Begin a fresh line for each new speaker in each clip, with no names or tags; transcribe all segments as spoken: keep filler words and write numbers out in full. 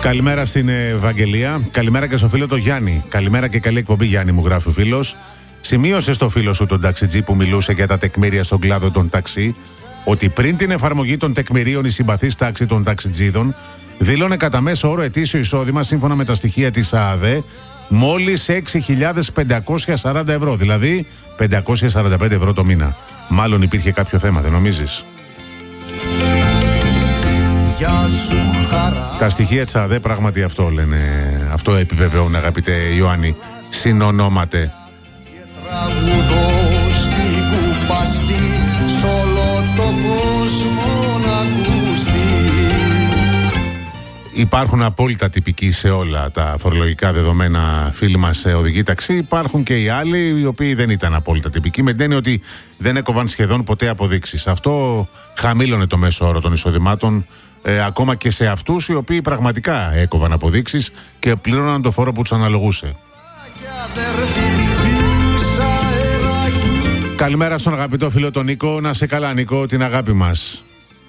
Καλημέρα στην Ευαγγελία. Καλημέρα και στο φίλο το Γιάννη. Καλημέρα και καλή εκπομπή, Γιάννη, μου γράφει ο φίλος. Σημείωσε στο φίλο σου τον ταξιτζή που μιλούσε για τα τεκμήρια στον κλάδο των ταξί ότι πριν την εφαρμογή των τεκμηρίων η συμπαθής τάξη των ταξιτζίδων δήλωνε κατά μέσο όρο ετήσιο εισόδημα σύμφωνα με τα στοιχεία της ΑΑΔΕ μόλις έξι χιλιάδες πεντακόσια σαράντα ευρώ, δηλαδή πεντακόσια σαράντα πέντε ευρώ το μήνα. Μάλλον υπήρχε κάποιο θέμα, δεν νομίζεις? Τα στοιχεία της ΑΑΔΕ πράγματι αυτό λένε, αυτό επιβεβαιώνουν, αγαπητέ Ιωάννη, συνονόματε. Υπάρχουν απόλυτα τυπικοί σε όλα τα φορολογικά δεδομένα φίλοι μας οδηγοί ταξί. Υπάρχουν και οι άλλοι οι οποίοι δεν ήταν απόλυτα τυπικοί, με την έννοια ότι δεν έκοβαν σχεδόν ποτέ αποδείξεις. Αυτό χαμήλωνε το μέσο όρο των εισοδημάτων, ε, ακόμα και σε αυτούς οι οποίοι πραγματικά έκοβαν αποδείξεις και πλήρωναν το φόρο που τους αναλογούσε. Καλημέρα στον αγαπητό φίλο τον Νίκο. Να σε καλά, Νίκο, την αγάπη μας.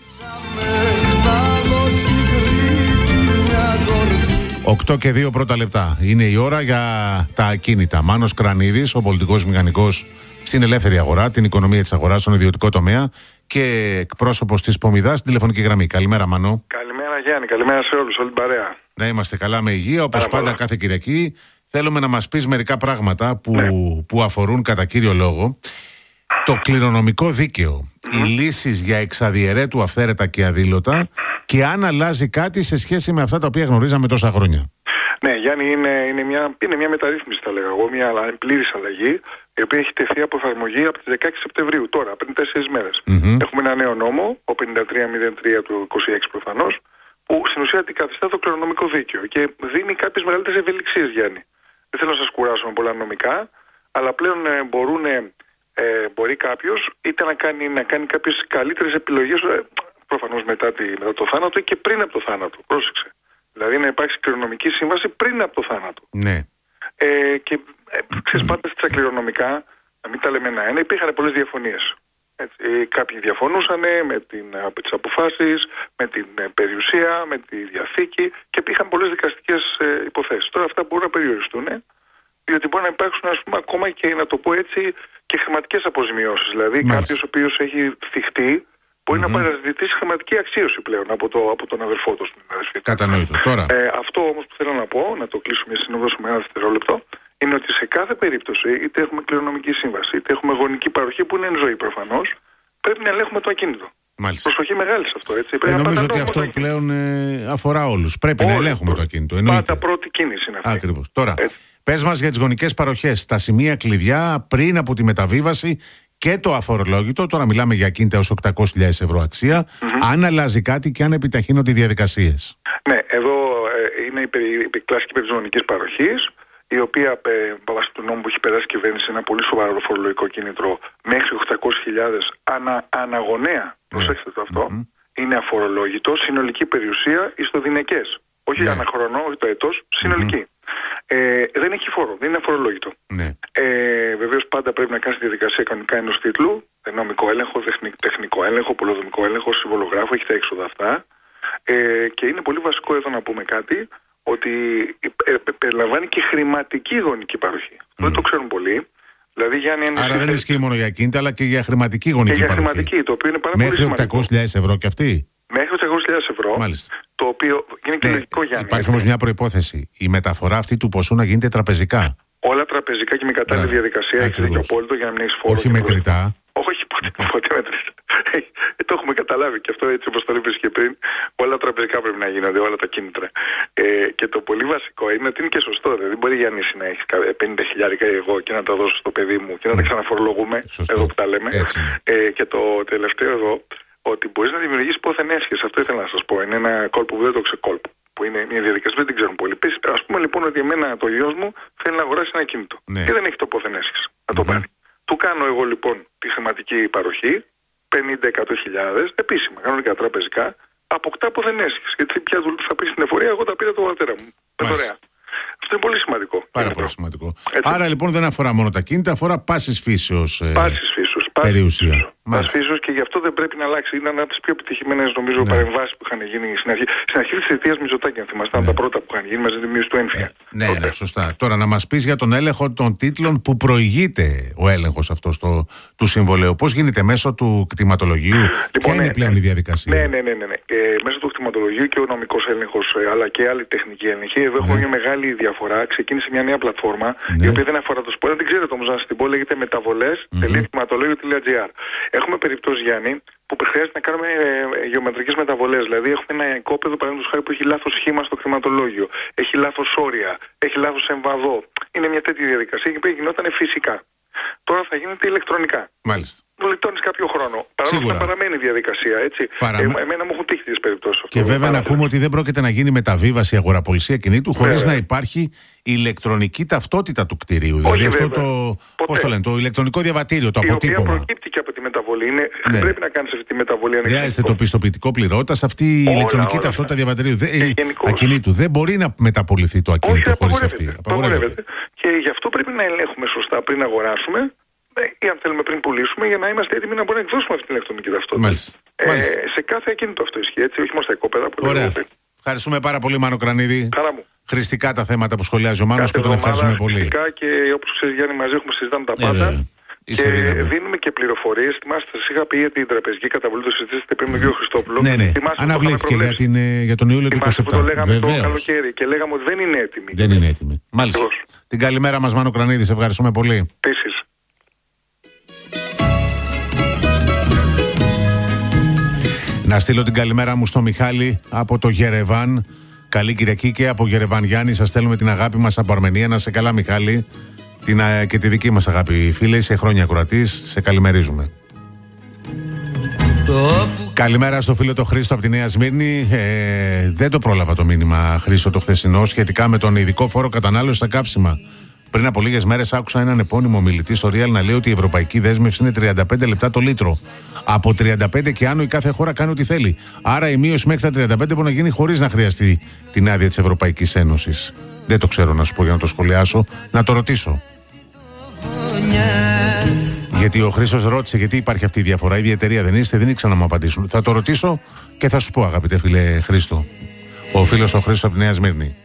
οκτώ και δύο πρώτα λεπτά. Είναι η ώρα για τα ακίνητα. Μάνος Κρανίδης, ο πολιτικός μηχανικός στην ελεύθερη αγορά, την οικονομία της αγοράς, στον ιδιωτικό τομέα και εκπρόσωπος της Πομιδάς στην τηλεφωνική γραμμή. Καλημέρα, Μάνο.
Καλημέρα, Γιάννη. Καλημέρα σε όλους, όλη την παρέα.
Να είμαστε καλά με υγεία, όπως πάντα πολλά. Κάθε Κυριακή. Θέλουμε να μας πεις μερικά πράγματα που, ναι. που αφορούν κατά κύριο λόγο το κληρονομικό δίκαιο, mm. οι λύσεις για εξαδιαιρέτου αυθαίρετα και αδήλωτα και αν αλλάζει κάτι σε σχέση με αυτά τα οποία γνωρίζαμε τόσα χρόνια.
Ναι, Γιάννη, είναι, είναι, μια, είναι μια μεταρρύθμιση, θα λέγα εγώ, μια πλήρης αλλαγή, η οποία έχει τεθεί από εφαρμογή από τις δεκαέξι Σεπτεμβρίου, τώρα, πριν τέσσερις μέρες. Mm-hmm. Έχουμε ένα νέο νόμο, ο πενήντα τρία μηδέν τρία του είκοσι έξι προφανώς, που στην ουσία αντικαθιστά το κληρονομικό δίκαιο και δίνει κάποιες μεγαλύτερες ευελιξίες, Γιάννη. Δεν θέλω να σας κουράσω με πολλά νομικά, αλλά πλέον ε, μπορούν. Ε, μπορεί κάποιος είτε να κάνει, να κάνει κάποιες καλύτερες επιλογές ε, προφανώς μετά, τη, μετά το θάνατο ή και πριν από το θάνατο. Πρόσεξε. Δηλαδή να υπάρξει κληρονομική σύμβαση πριν από το θάνατο. Ναι. Ε, και ε, ξέρεις, πάντα στα κληρονομικά, να μην τα λέμε ένα-ένα, υπήρχαν πολλές διαφωνίες. Έτσι, ε, κάποιοι διαφωνούσαν με, την, με τις αποφάσεις, με την ε, περιουσία, με τη διαθήκη και υπήρχαν πολλές δικαστικές ε, υποθέσεις. Τώρα αυτά μπορούν να περιοριστούν. Ε, διότι μπορεί να υπάρξουν, ας πούμε, ακόμα και, να το πω έτσι, και χρηματικές αποζημιώσεις. Δηλαδή, κάποιος ο οποίος έχει θυχτεί μπορεί mm-hmm. να παραζητήσει χρηματική αξίωση πλέον από, το, από τον αδερφό του.
Κατανοητό. Τώρα.
Ε, αυτό όμως που θέλω να πω, να το κλείσω μια συνόδοση με ένα δευτερόλεπτο, είναι ότι σε κάθε περίπτωση, είτε έχουμε κληρονομική σύμβαση, είτε έχουμε γονική παροχή που είναι εν ζωή προφανώς, πρέπει να ελέγχουμε το ακίνητο. Μάλιστα. Προσοχή μεγάλη σε αυτό, έτσι.
Ε, νομίζω ότι αυτό πλέον ε, αφορά όλους. Πρέπει Όλους. να ελέγχουμε το ακίνητο.
Πάντα πρώτη κίνηση είναι αυτή.
Ακριβώς. Τώρα. Έτσι. Πες μας για τις γονικές παροχές, τα σημεία κλειδιά πριν από τη μεταβίβαση και το αφορολόγητο. Τώρα μιλάμε για ακίνητα ως οκτακόσιες χιλιάδες ευρώ αξία. Mm-hmm. Αν αλλάζει κάτι και αν επιταχύνονται οι διαδικασίες.
Ναι, εδώ ε, είναι η, περι, η κλασική περί της γονικής παροχής, η οποία ε, βάσει του νόμου που έχει περάσει η κυβέρνηση ένα πολύ σοβαρό φορολογικό κίνητρο μέχρι οκτακόσιες χιλιάδες ανα, αναγωνέα. Mm-hmm. Προσέξτε το αυτό. Mm-hmm. Είναι αφορολόγητο, συνολική περιουσία ιστοδυναικές. Όχι yeah. ανά χρόνο, όχι το έτος, συνολική. Mm-hmm. Ε, δεν έχει φόρο, δεν είναι αφορολόγητο. Ναι. Ε, βεβαίως πάντα πρέπει να κάνει τη διαδικασία κανονικά ενός τίτλου, νομικό έλεγχο, τεχνικό έλεγχο, πολεοδομικό έλεγχο, συμβολογράφο, έχει τα έξοδα αυτά. Ε, και είναι πολύ βασικό εδώ να πούμε κάτι, ότι ε, περιλαμβάνει και χρηματική γονική παροχή. Mm. Δεν το ξέρουν πολλοί. Δηλαδή, Γιάννη,
Άρα δεν
θες...
ισχύει μόνο για ακίνητα, αλλά και για χρηματική γονική
και για
παροχή.
Χρηματική, το οποίο είναι πάρα Μέχρι πολύ σημαντικό.
Μέχρι οκτακόσιες χιλιάδες ευρώ και αυτή.
Μέχρι οκτακόσιες χιλιάδες ευρώ.
Μάλιστα.
Το οποίο είναι και
ναι,
λογικό, Γιάννη.
Υπάρχει όμως μια προϋπόθεση. Η μεταφορά αυτή του ποσού να γίνεται τραπεζικά.
Όλα τραπεζικά και με κατάλληλη διαδικασία. Έχει δίκιο απόλυτο για να μην έχει φόρο.
Όχι μετρητά.
Όχι, ποτέ, ποτέ μετρητά. Το έχουμε καταλάβει και αυτό, έτσι όπως το είπες και πριν. Όλα τραπεζικά πρέπει να γίνονται, όλα τα κίνητρα. Ε, και το πολύ βασικό είναι ότι είναι και σωστό. Δεν μπορεί, Γιάννη, να έχει πενήντα χιλιάρικα εγώ και να τα δώσω στο παιδί μου και να τα ξαναφορολογούμε. Εδώ που τα λέμε. Ε, και το τελευταίο εδώ, ότι μπορεί να δημιουργήσει πόθεν έσχες. Αυτό ήθελα να σας πω. Είναι ένα κόλπο που δεν το ξεκόλπο. Που είναι μια διαδικασία που δεν την ξέρουν πολλοί. Ας πούμε λοιπόν ότι εμένα το γιος μου θέλει να αγοράσει ένα κινητό. Ναι. Και δεν έχει το πόθεν έσχες. Να το mm-hmm. πάρει. Του κάνω εγώ λοιπόν τη χρηματική παροχή, πενήντα με εκατό χιλιάδες, επίσημα, κανονικά τραπεζικά, αποκτά πόθεν έσχες. Γιατί πια θα πει στην εφορία, εγώ τα πήρα το πατέρα μου. Με δωρεά. Αυτό είναι πολύ σημαντικό.
Πάρα πολύ σημαντικό. Έτσι. Άρα λοιπόν δεν αφορά μόνο τα κίνητα, αφορά πάσης φύσεως ε,
πάσης φύσεως,
περιουσία.
Πασφίσος, και γι' αυτό δεν πρέπει να αλλάξει. Είναι από τις πιο επιτυχημένες, νομίζω, ναι. παρεμβάσεις που είχαν γίνει στην αρχή. Στην αρχή της θητείας Μητσοτάκη, αν θυμάστε, ναι. τα πρώτα που είχαν γίνει μαζί με τη μείωση του έμφυα.
Ναι, ναι, ναι, σωστά. Τώρα να μας πεις για τον έλεγχο των τίτλων που προηγείται ο έλεγχος αυτός το, του συμβολέου. Πώς γίνεται μέσω του κτηματολογίου, λοιπόν, ποια ναι, είναι πλέον ναι, η διαδικασία?
Ναι, ναι, ναι. ναι, ναι. Ε, μέσω του κτηματολογίου και ο νομικός έλεγχος, αλλά και άλλη τεχνική έλεγχη. Εδώ έχουμε ναι. μια μεγάλη διαφορά. Ξεκίνησε μια νέα πλατφόρμα, ναι. η οποία δεν αφορά το σπορ. Δεν ξέρετε όμως, να σας την πω, λέγεται μεταβολές τελεία κτηματολόγιο τελεία τζι άρ. Έχουμε περιπτώσει, Γιάννη, που χρειάζεται να κάνουμε ε, γεωμετρικές μεταβολές. Δηλαδή, έχουμε ένα οικόπεδο, παραδείγματος χάρη, που έχει λάθος σχήμα στο κτηματολόγιο, έχει λάθος όρια, έχει λάθος εμβαδό. Είναι μια τέτοια διαδικασία και που γινόταν φυσικά. Τώρα θα γίνεται ηλεκτρονικά.
Μάλιστα.
Γλιτώνεις κάποιο χρόνο. Παρόλο που παραμένει η διαδικασία, έτσι. Παραμε... Ε, εμένα μου έχουν τύχει τις περιπτώσεις.
Και αυτό, βέβαια να πούμε ότι δεν πρόκειται να γίνει μεταβίβαση αγοραπολισία κινήτου χωρίς να υπάρχει ηλεκτρονική ταυτότητα του κτηρίου.
Όχι,
δηλαδή αυτό
βέβαια.
το, πώς το λένε, το ηλεκτρονικό διαβατήριο, το
η
αποτύπωμα.
Η οποία προκύπτει και από τη μεταβολή. Είναι, ναι. Πρέπει να κάνεις αυτή τη μεταβολή.
Χρειάζεται το πιστοποιητικό πληρωτάς, αυτή η όλα, ηλεκτρονική όλα, ταυτότητα διαβατηρίου. Δε, ακινήτου. Δεν μπορεί να μεταπολιθεί το ακίνητο χωρίς αυτή.
Απαγορεύεται. Και γι' αυτό πρέπει να ελέγχουμε σωστά πριν αγοράσουμε. Ή αν θέλουμε πριν πουλήσουμε, για να είμαστε έτοιμοι να μπορούμε να εκδώσουμε αυτή την ηλεκτρονική ταυτότητα.
Μάλιστα.
Ε,
Μάλιστα.
Σε κάθε ακίνητο αυτό ισχύει, έτσι, όχι μόνο στα οικόπεδα που
Ωραία. Λέγω. Ευχαριστούμε πάρα πολύ, Μάνο Κρανίδη.
Χαρά μου.
Χρηστικά τα θέματα που σχολιάζει ο Μάνος και τον ευχαριστούμε πολύ.
Χρηστικά, και όπως ξέρεις, Γιάννη, μαζί έχουμε συζητάμε τα πάντα. Ε, και δύναμη. Δίνουμε και πληροφορίες. Θυμάστε, σας είχα πει για την τραπεζική καταβολή, το συζητήσατε πριν με τον κύριο Χριστόπουλο.
Ναι, ναι. Αναβλήθηκε για, την, για τον Ιούλιο του είκοσι επτά.
Το λέγαμε το καλοκαίρι και λέγαμε ότι δεν είναι έτοιμη.
Δεν είναι έτοιμη. Μάλιστα. Την καλημέρα μας, Μάνο Κρανίδη, σε ευχαριστούμε πολύ.
Επίσης.
Να στείλω την καλημέρα μου στο Μιχάλη από το Γερεβάν. Καλή Κυριακή και από Γερεβάν, Γιάννη. Σας στέλνουμε την αγάπη μας από Αρμενία. Να σε καλά, Μιχάλη. Την, και τη δική μας αγάπη, φίλε. Είσαι χρόνια ακροατής. Σε καλημερίζουμε. Καλημέρα στο φίλο το Χρήστο από τη Νέα Σμύρνη. Ε, δεν το πρόλαβα το μήνυμα, Χρήστο, το χθεσινό, σχετικά με τον ειδικό φόρο κατανάλωση στα καύσιμα. Πριν από λίγες μέρες άκουσα έναν επώνυμο μιλητή στο Real να λέει ότι η ευρωπαϊκή δέσμευση είναι τριάντα πέντε λεπτά το λίτρο. Από τριάντα πέντε και άνω η κάθε χώρα κάνει ό,τι θέλει. Άρα η μείωση μέχρι τα τριάντα πέντε μπορεί να γίνει χωρίς να χρειαστεί την άδεια της Ευρωπαϊκής Ένωσης. Δεν το ξέρω να σου πω για να το σχολιάσω. Να το ρωτήσω. Γιατί ο Χρήστος ρώτησε γιατί υπάρχει αυτή η διαφορά. Η ίδια εταιρεία δεν είστε, δεν ήξερα να μου απαντήσουν. Θα το ρωτήσω και θα σου πω, αγαπητέ φίλε Χρήστο. Ο φίλος ο Χρήστος από τη Νέα Σμύρνη.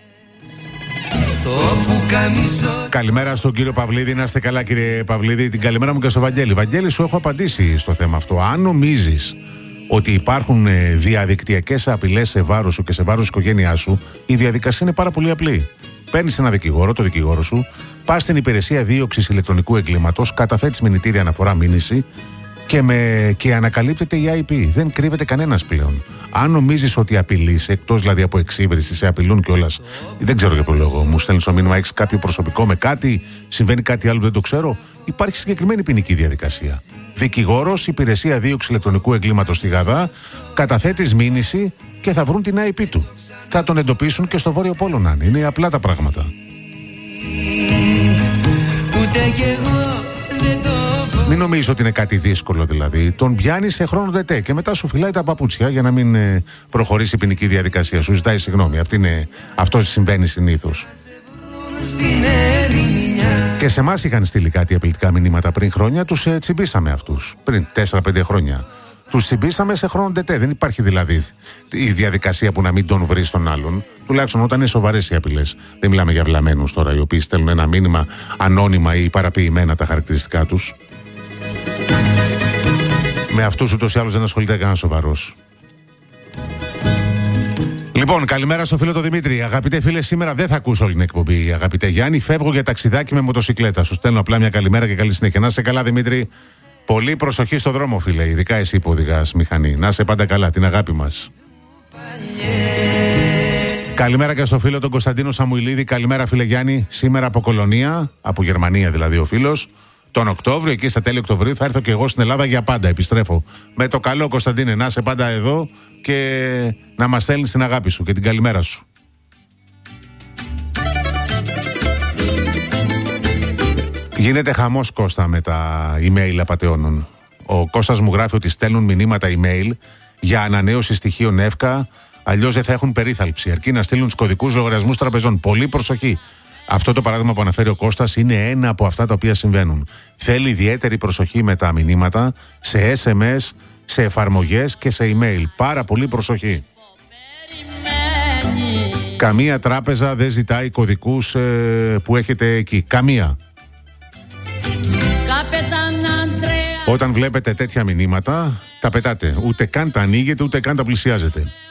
Καλημέρα στον κύριο Παυλίδη. Να είστε καλά, κύριε Παυλίδη. Την καλημέρα μου και στο Βαγγέλη. Βαγγέλη, σου έχω απαντήσει στο θέμα αυτό. Αν νομίζεις ότι υπάρχουν διαδικτυακές απειλές σε βάρος σου και σε βάρος της οικογένειάς σου, η διαδικασία είναι πάρα πολύ απλή. Παίρνεις ένα δικηγόρο, το δικηγόρο σου, πας στην υπηρεσία δίωξης ηλεκτρονικού εγκλήματος, καταθέτεις μηνυτήρια αναφορά μήνυση και, με, και ανακαλύπτεται η άι πι. Δεν κρύβεται κανένας πλέον. Αν νομίζεις ότι απειλείς, εκτός δηλαδή από εξύβριση, σε απειλούν κιόλας, δεν ξέρω για ποιο λόγο, μου στέλνεις το μήνυμα, έχεις κάποιο προσωπικό με κάτι, συμβαίνει κάτι άλλο που δεν το ξέρω, υπάρχει συγκεκριμένη ποινική διαδικασία. Δικηγόρος, υπηρεσία δίωξη ηλεκτρονικού εγκλήματος στη Γαδά, καταθέτεις μήνυση και θα βρουν την άι πι του. Θα τον εντοπίσουν και στο Βόρειο Πόλο να είναι. Είναι απλά τα πράγματα. Μην νομίζεις ότι είναι κάτι δύσκολο δηλαδή. Τον πιάνει σε χρόνο τετέ και μετά σου φυλάει τα παπούτσια για να μην ε, προχωρήσει η ποινική διαδικασία. Σου ζητάει συγγνώμη. Αυτή είναι, αυτό συμβαίνει συνήθως. Και σε εμάς είχαν στείλει κάτι απειλητικά μηνύματα πριν χρόνια. Τους ε, τσιμπήσαμε αυτούς. Πριν τέσσερα πέντε χρόνια. Τους τσιμπήσαμε σε χρόνο τετέ. Δεν υπάρχει δηλαδή η διαδικασία που να μην τον βρει τον άλλον. Τουλάχιστον όταν είναι σοβαρές οι απειλές. Δεν μιλάμε για βλαμμένους τώρα, οι οποίοι στέλνουν ένα μήνυμα ανώνυμα ή παραποιημένα τα χαρακτηριστικά τους. Με αυτούς ούτως ή άλλως δεν ασχολείται κανένα σοβαρός. Λοιπόν, καλημέρα στο φίλο το Δημήτρη. Αγαπητέ φίλε, σήμερα δεν θα ακούσω όλη την εκπομπή. Αγαπητέ Γιάννη, φεύγω για ταξιδάκι με μοτοσυκλέτα. Σου στέλνω απλά μια καλημέρα και καλή συνέχεια. Να είσαι καλά, Δημήτρη. Πολύ προσοχή στο δρόμο, φίλε. Ειδικά εσύ που οδηγάς μηχανή. Να είσαι πάντα καλά, την αγάπη μας. Καλημέρα και στο φίλο τον Κωνσταντίνο Σαμουηλίδη. Καλημέρα, φίλε Γιάννη. Σήμερα από Κολονία, από Γερμανία δηλαδή ο φίλος. Τον Οκτώβριο, εκεί στα τέλη Οκτωβρίου, θα έρθω και εγώ στην Ελλάδα για πάντα. Επιστρέφω. Με το καλό, Κωνσταντίνε, να είσαι πάντα εδώ και να μας στέλνεις την αγάπη σου και την καλημέρα σου. Γίνεται χαμός, Κώστα, με τα email απατεώνων. Ο Κώστας μου γράφει ότι στέλνουν μηνύματα email για ανανέωση στοιχείων ΕΦΚΑ, αλλιώς δεν θα έχουν περίθαλψη. Αρκεί να στείλουν τους κωδικούς λογαριασμούς τραπεζών. Πολύ προσοχή. Αυτό το παράδειγμα που αναφέρει ο Κώστας είναι ένα από αυτά τα οποία συμβαίνουν. Θέλει ιδιαίτερη προσοχή με τα μηνύματα, σε ες εμ ες, σε εφαρμογές και σε email. Πάρα πολύ προσοχή. Καμία τράπεζα δεν ζητάει κωδικούς ε, που έχετε εκεί. Καμία. Όταν βλέπετε τέτοια μηνύματα, τα πετάτε. Ούτε καν τα ανοίγετε, ούτε καν τα πλησιάζετε.